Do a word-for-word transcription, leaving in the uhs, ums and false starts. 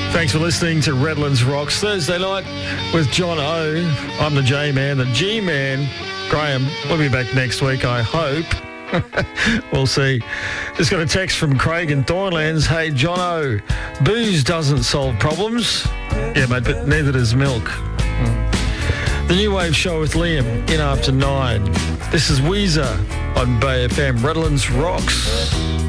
Thanks for listening to Redlands Rocks Thursday night with John O. I'm the J-Man, the G-Man. Graham, we'll be back next week, I hope. We'll see. Just got a text from Craig in Thornlands. Hey, John O, booze doesn't solve problems. Yeah, mate, but neither does milk. Mm. The New Wave Show with Liam in after nine. This is Weezer on Bay F M. Redlands Rocks.